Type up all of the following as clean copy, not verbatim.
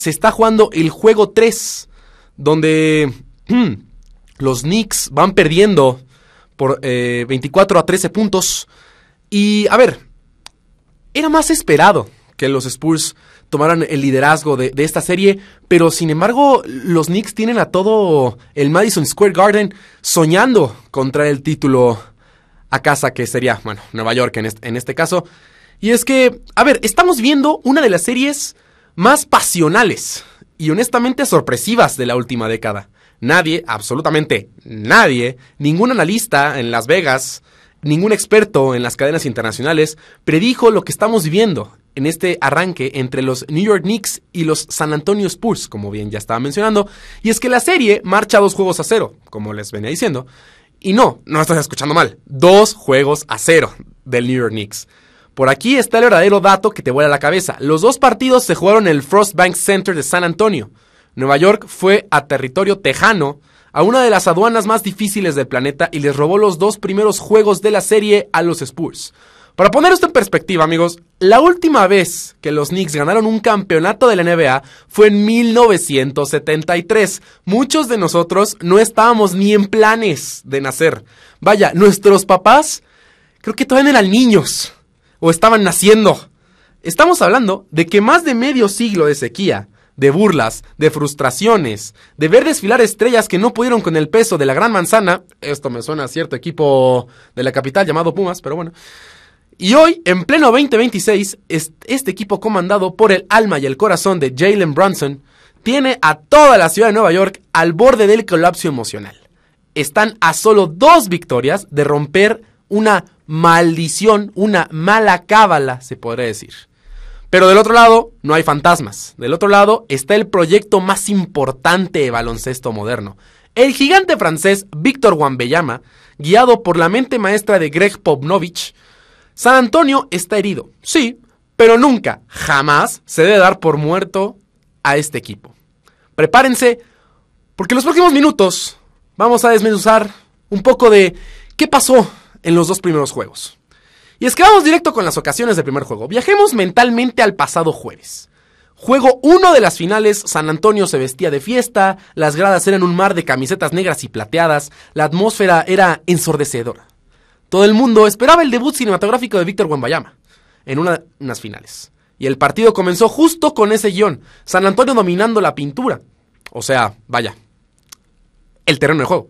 se está jugando el juego 3, donde los Knicks van perdiendo por 24-13 puntos. Y, a ver, era más esperado que los Spurs tomaran el liderazgo de esta serie, pero sin embargo los Knicks tienen a todo el Madison Square Garden soñando contra el título a casa, que sería, bueno, Nueva York en este caso. Y es que, a ver, estamos viendo una de las series más pasionales y honestamente sorpresivas de la última década. Nadie, absolutamente nadie, ningún analista en Las Vegas, ningún experto en las cadenas internacionales predijo lo que estamos viviendo en este arranque entre los New York Knicks y los San Antonio Spurs, como bien ya estaba mencionando. Y es que la serie marcha 2-0, como les venía diciendo. Y no estás escuchando mal, 2-0 del New York Knicks. Por aquí está el verdadero dato que te vuela la cabeza. Los dos partidos se jugaron en el Frost Bank Center de San Antonio. Nueva York fue a territorio tejano, a una de las aduanas más difíciles del planeta, y les robó los dos primeros juegos de la serie a los Spurs. Para poner esto en perspectiva, amigos, la última vez que los Knicks ganaron un campeonato de la NBA fue en 1973. Muchos de nosotros no estábamos ni en planes de nacer. Vaya, nuestros papás creo que todavía eran niños o estaban naciendo. Estamos hablando de que más de medio siglo de sequía, de burlas, de frustraciones, de ver desfilar estrellas que no pudieron con el peso de la gran manzana. Esto me suena a cierto equipo de la capital llamado Pumas, pero bueno. Y hoy, en pleno 2026, este equipo comandado por el alma y el corazón de Jalen Brunson tiene a toda la ciudad de Nueva York al borde del colapso emocional. Están a solo 2 victorias de romper una maldición, una mala cábala, se podría decir. Pero del otro lado, no hay fantasmas. Del otro lado está el proyecto más importante de baloncesto moderno. El gigante francés Victor Wembanyama, guiado por la mente maestra de Greg Popovich. San Antonio está herido, sí, pero nunca, jamás se debe dar por muerto a este equipo. Prepárense, porque en los próximos minutos vamos a desmenuzar un poco de qué pasó en los 2 primeros juegos. Y es que vamos directo con las ocasiones del primer juego. Viajemos mentalmente al pasado jueves. Juego 1 de las finales, San Antonio se vestía de fiesta, las gradas eran un mar de camisetas negras y plateadas, la atmósfera era ensordecedora. Todo el mundo esperaba el debut cinematográfico de Victor Wembanyama en unas finales. Y el partido comenzó justo con ese guión. San Antonio dominando la pintura. O sea, vaya, el terreno de juego.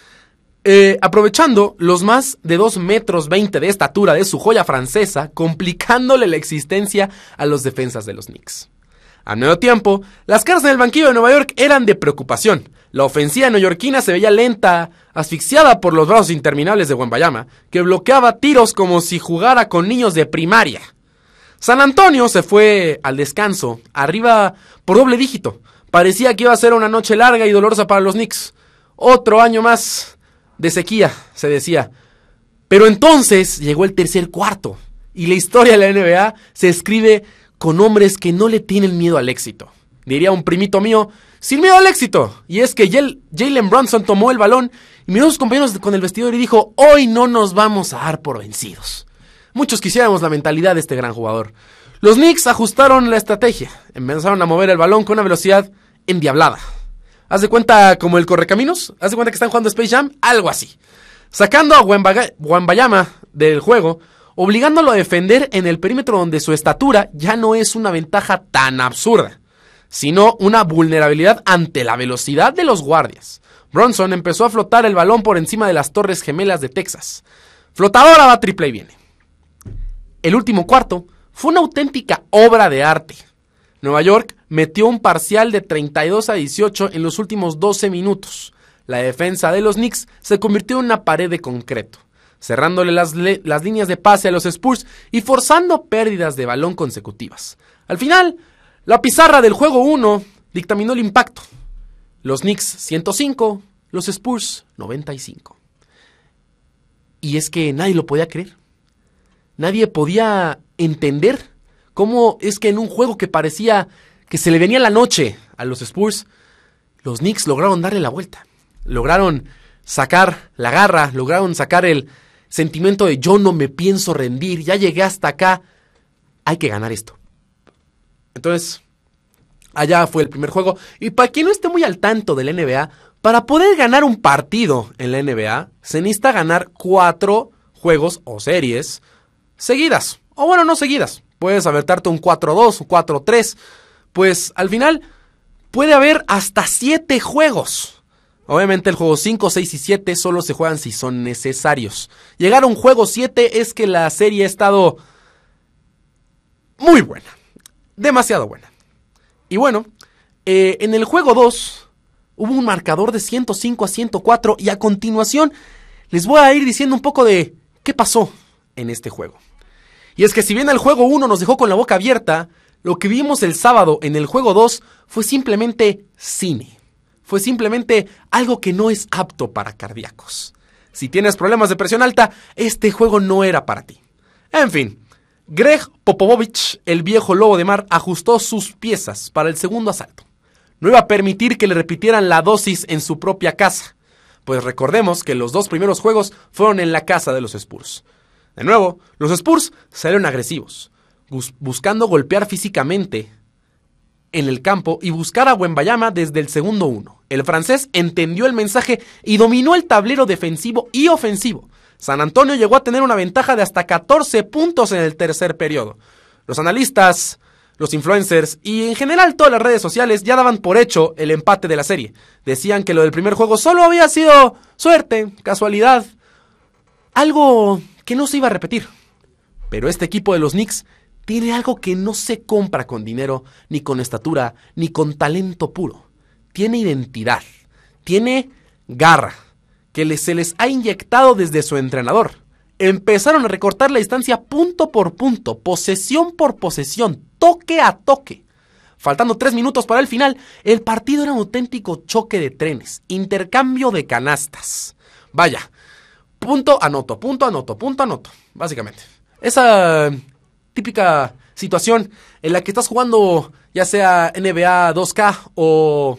Aprovechando los más de 2,20 metros de estatura de su joya francesa, complicándole la existencia a los defensas de los Knicks. Al medio tiempo, las caras en el banquillo de Nueva York eran de preocupación. La ofensiva neoyorquina se veía lenta, asfixiada por los brazos interminables de Wembanyama, que bloqueaba tiros como si jugara con niños de primaria. San Antonio se fue al descanso, arriba por doble dígito. Parecía que iba a ser una noche larga y dolorosa para los Knicks. Otro año más de sequía, se decía. Pero entonces llegó el tercer cuarto, y la historia de la NBA se escribe con hombres que no le tienen miedo al éxito. Diría un primito mío, sin miedo al éxito. Y es que Jalen Brunson tomó el balón y miró a sus compañeros con el vestidor y dijo: hoy no nos vamos a dar por vencidos. Muchos quisiéramos la mentalidad de este gran jugador. Los Knicks ajustaron la estrategia, empezaron a mover el balón con una velocidad endiablada. ¿Haz de cuenta como el correcaminos? ¿Haz de cuenta que están jugando Space Jam? Algo así. Sacando a Wembanyama del juego, obligándolo a defender en el perímetro donde su estatura ya no es una ventaja tan absurda, sino una vulnerabilidad ante la velocidad de los guardias. Brunson empezó a flotar el balón por encima de las Torres Gemelas de Texas. Flotadora va triple y viene. El último cuarto fue una auténtica obra de arte. Nueva York metió un parcial de 32-18 en los últimos 12 minutos. La defensa de los Knicks se convirtió en una pared de concreto, cerrándole las líneas de pase a los Spurs y forzando pérdidas de balón consecutivas. Al final, la pizarra del juego 1 dictaminó el impacto. Los Knicks 105, los Spurs 95. Y es que nadie lo podía creer. Nadie podía entender cómo es que en un juego que parecía que se le venía la noche a los Spurs, los Knicks lograron darle la vuelta. Lograron sacar la garra, lograron sacar el sentimiento de yo no me pienso rendir, ya llegué hasta acá, hay que ganar esto. Entonces, Allá fue el primer juego. Y para quien no esté muy al tanto de la NBA, para poder ganar un partido en la NBA, se necesita ganar 4 juegos o series seguidas. O bueno, no seguidas. Puedes aventarte un 4-2, un 4-3. Pues al final puede haber hasta 7 juegos. Obviamente el juego 5, 6 y 7 solo se juegan si son necesarios. Llegar a un juego 7 es que la serie ha estado muy buena. Demasiado buena. Y bueno, en el juego 2 hubo un marcador de 105-104 y a continuación les voy a ir diciendo un poco de qué pasó en este juego. Y es que si bien el juego 1 nos dejó con la boca abierta, lo que vimos el sábado en el juego 2 fue simplemente cine. Fue simplemente algo que no es apto para cardíacos. Si tienes problemas de presión alta, este juego no era para ti. En fin, Greg Popovich, el viejo lobo de mar, ajustó sus piezas para el segundo asalto. No iba a permitir que le repitieran la dosis en su propia casa, pues recordemos que los 2 primeros juegos fueron en la casa de los Spurs. De nuevo, los Spurs salieron agresivos, buscando golpear físicamente en el campo y buscar a Wembanyama desde el segundo 1. El francés entendió el mensaje y dominó el tablero defensivo y ofensivo. San Antonio llegó a tener una ventaja de hasta 14 puntos en el tercer periodo. Los analistas, los influencers y en general todas las redes sociales ya daban por hecho el empate de la serie. Decían que lo del primer juego solo había sido suerte, casualidad, algo que no se iba a repetir. Pero este equipo de los Knicks tiene algo que no se compra con dinero, ni con estatura, ni con talento puro. Tiene identidad, tiene garra, que se les ha inyectado desde su entrenador. Empezaron a recortar la distancia punto por punto, posesión por posesión, toque a toque. Faltando 3 minutos para el final, el partido era un auténtico choque de trenes, intercambio de canastas. Vaya, punto anoto, básicamente. Esa típica situación en la que estás jugando ya sea NBA 2K o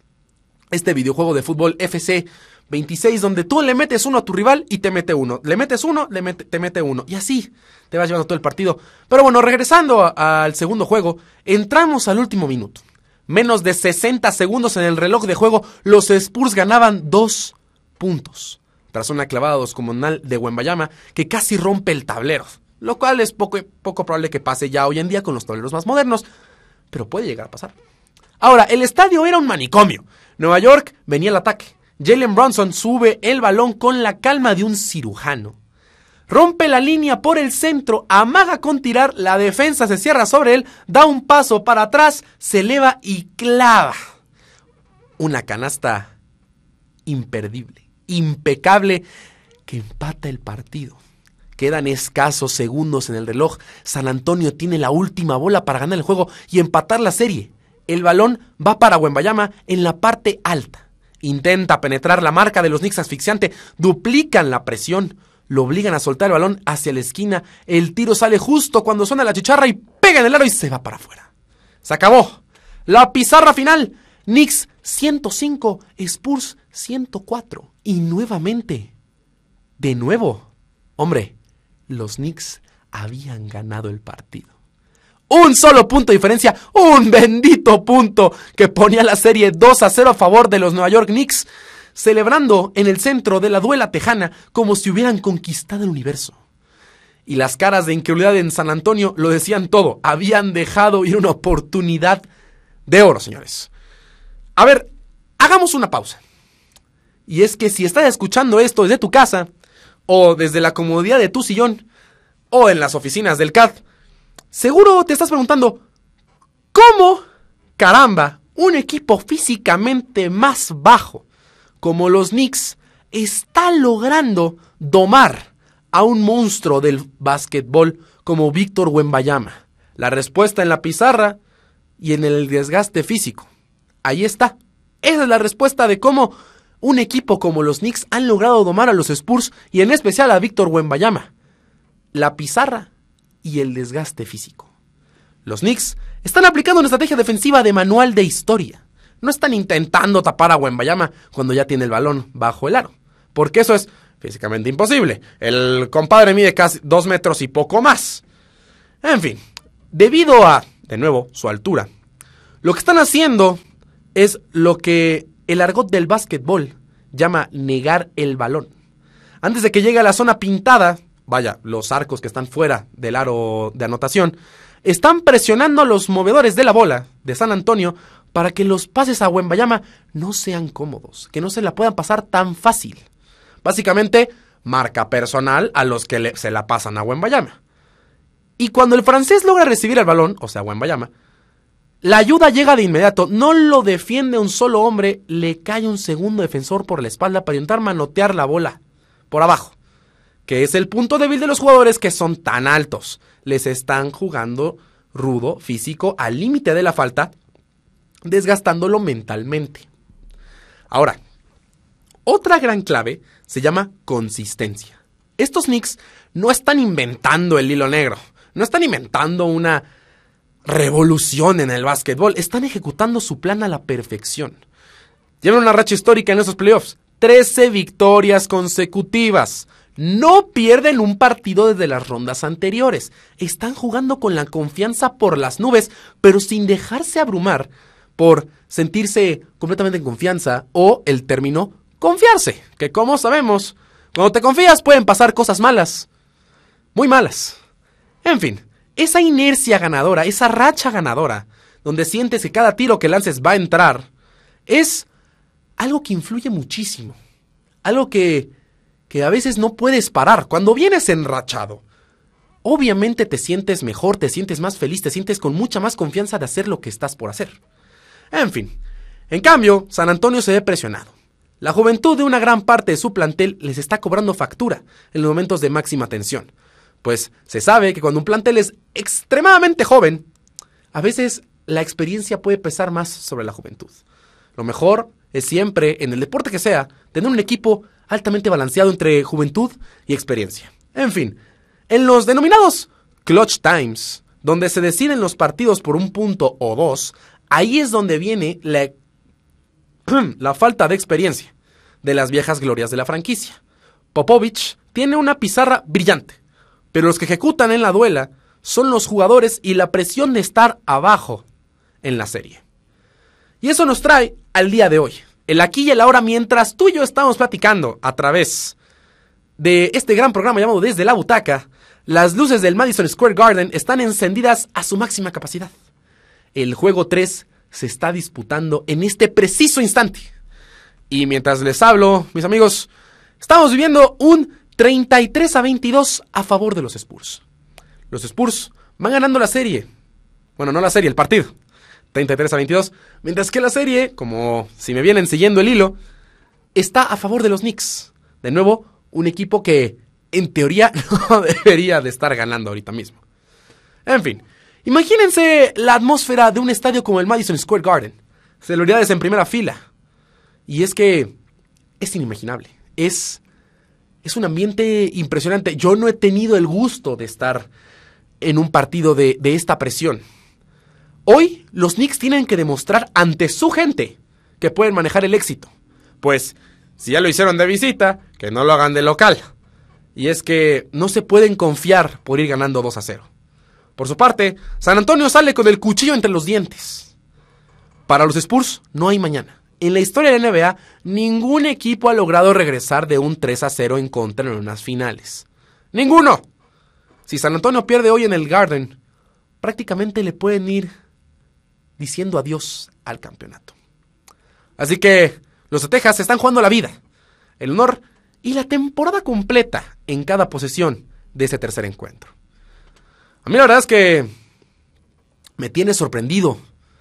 este videojuego de fútbol FC 26, donde tú le metes uno a tu rival y te mete uno. Le metes uno, te mete uno. Y así te vas llevando todo el partido. Pero bueno, regresando al segundo juego, entramos al último minuto. Menos de 60 segundos en el reloj de juego, los Spurs ganaban 2 puntos. Tras una clavada descomunal de Wembanyama que casi rompe el tablero. Lo cual es poco probable que pase ya hoy en día con los tableros más modernos. Pero puede llegar a pasar. Ahora, el estadio era un manicomio. Nueva York venía al ataque. Jalen Brunson sube el balón con la calma de un cirujano. Rompe la línea por el centro, amaga con tirar, la defensa se cierra sobre él, da un paso para atrás, se eleva y clava. Una canasta imperdible, impecable, que empata el partido. Quedan escasos segundos en el reloj. San Antonio tiene la última bola para ganar el juego y empatar la serie. El balón va para Wembanyama en la parte alta. Intenta penetrar la marca de los Knicks asfixiante, duplican la presión, lo obligan a soltar el balón hacia la esquina, el tiro sale justo cuando suena la chicharra y pega en el aro y se va para afuera. Se acabó. La pizarra final, Knicks 105, Spurs 104 y nuevamente, de nuevo, hombre, los Knicks habían ganado el partido. Un solo punto de diferencia, un bendito punto que ponía la serie 2-0 a favor de los Nueva York Knicks, celebrando en el centro de la duela tejana como si hubieran conquistado el universo. Y las caras de incredulidad en San Antonio lo decían todo, habían dejado ir una oportunidad de oro, señores. A ver, hagamos una pausa. Y es que si estás escuchando esto desde tu casa, o desde la comodidad de tu sillón, o en las oficinas del CAD, seguro te estás preguntando, ¿cómo, caramba, un equipo físicamente más bajo como los Knicks está logrando domar a un monstruo del básquetbol como Víctor Wembanyama? La respuesta en la pizarra y en el desgaste físico. Ahí está. Esa es la respuesta de cómo un equipo como los Knicks han logrado domar a los Spurs y en especial a Víctor Wembanyama. La pizarra y el desgaste físico. Los Knicks están aplicando una estrategia defensiva de manual de historia. No están intentando tapar a Wembanyama cuando ya tiene el balón bajo el aro, porque eso es físicamente imposible. El compadre mide casi 2 metros y poco más. En fin, debido a, de nuevo, su altura, Lo que están haciendo es lo que el argot del básquetbol llama negar el balón. Antes de que llegue a la zona pintada, vaya, los arcos que están fuera del aro de anotación, están presionando a los movedores de la bola de San Antonio para que los pases a Wembanyama no sean cómodos, que no se la puedan pasar tan fácil. Básicamente, marca personal a los que se la pasan a Wembanyama. Y cuando el francés logra recibir el balón, o sea, Wembanyama, la ayuda llega de inmediato, no lo defiende un solo hombre, le cae un segundo defensor por la espalda para intentar manotear la bola por abajo, que es el punto débil de los jugadores que son tan altos. Les están jugando rudo, físico, al límite de la falta, desgastándolo mentalmente. Ahora, otra gran clave se llama consistencia. Estos Knicks no están inventando el hilo negro, no están inventando una revolución en el básquetbol, están ejecutando su plan a la perfección. Llevan una racha histórica en esos playoffs, 13 victorias consecutivas. No pierden un partido desde las rondas anteriores. Están jugando con la confianza por las nubes, pero sin dejarse abrumar por sentirse completamente en confianza o el término confiarse, que como sabemos, cuando te confías pueden pasar cosas malas, muy malas. En fin, esa inercia ganadora, esa racha ganadora, donde sientes que cada tiro que lances va a entrar, es algo que influye muchísimo, algo que a veces no puedes parar. Cuando vienes enrachado, obviamente te sientes mejor, te sientes más feliz, te sientes con mucha más confianza de hacer lo que estás por hacer. En fin, en cambio, San Antonio se ve presionado. La juventud de una gran parte de su plantel les está cobrando factura en los momentos de máxima tensión, pues se sabe que cuando un plantel es extremadamente joven, a veces la experiencia puede pesar más sobre la juventud. Lo mejor es siempre, en el deporte que sea, tener un equipo altamente balanceado entre juventud y experiencia. En fin, en los denominados clutch times, donde se deciden los partidos por un punto o dos, ahí es donde viene la falta de experiencia de las viejas glorias de la franquicia. Popovich tiene una pizarra brillante, pero los que ejecutan en la duela son los jugadores y la presión de estar abajo en la serie. Y eso nos trae al día de hoy, el aquí y el ahora, mientras tú y yo estamos platicando a través de este gran programa llamado Desde la Butaca. Las luces del Madison Square Garden están encendidas a su máxima capacidad. El juego 3 se está disputando en este preciso instante. Y mientras les hablo, mis amigos, estamos viviendo un 33-22 a favor de los Spurs. Los Spurs van ganando la serie. Bueno, no la serie, el partido. 33-22. Mientras que la serie, como si me vienen siguiendo el hilo, está a favor de los Knicks. De nuevo, un equipo que, en teoría, no debería de estar ganando ahorita mismo. En fin, imagínense la atmósfera de un estadio como el Madison Square Garden. Celebridades en primera fila. Y es que es inimaginable. Es un ambiente impresionante. Yo no he tenido el gusto de estar en un partido de esta presión. Hoy los Knicks tienen que demostrar ante su gente que pueden manejar el éxito. Pues, si ya lo hicieron de visita, que no lo hagan de local. Y es que no se pueden confiar por ir ganando 2-0. Por su parte, San Antonio sale con el cuchillo entre los dientes. Para los Spurs no hay mañana. En la historia de la NBA, ningún equipo ha logrado regresar de un 3-0 en contra en unas finales. ¡Ninguno! Si San Antonio pierde hoy en el Garden, prácticamente le pueden ir diciendo adiós al campeonato. Así que los de Texas están jugando la vida, el honor y la temporada completa en cada posesión de ese tercer encuentro. A mí la verdad es que me tiene sorprendido.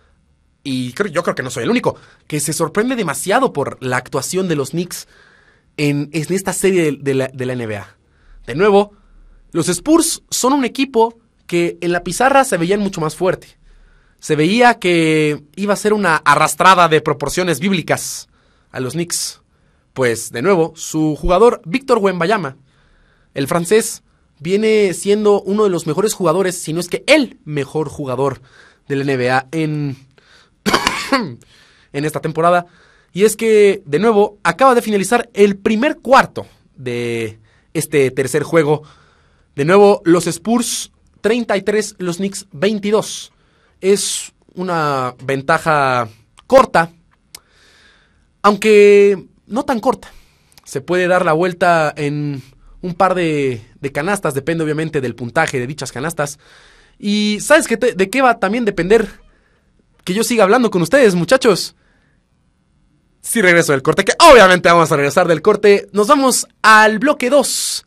Y yo creo que no soy el único, que se sorprende demasiado por la actuación de los Knicks en esta serie de la NBA. De nuevo, los Spurs son un equipo que en la pizarra se veían mucho más fuerte. Se veía que iba a ser una arrastrada de proporciones bíblicas a los Knicks. Pues, de nuevo, su jugador Victor Wembanyama, el francés, viene siendo uno de los mejores jugadores, si no es que el mejor jugador de la NBA en esta temporada. Y es que, de nuevo, acaba de finalizar el primer cuarto de este tercer juego. De nuevo, los Spurs 33, los Knicks 22. Es una ventaja corta, aunque no tan corta. Se puede dar la vuelta en un par de canastas, depende obviamente del puntaje de dichas canastas. Y ¿sabes de qué va a también depender que yo siga hablando con ustedes, muchachos? Si regreso del corte, que obviamente vamos a regresar del corte, nos vamos al bloque 2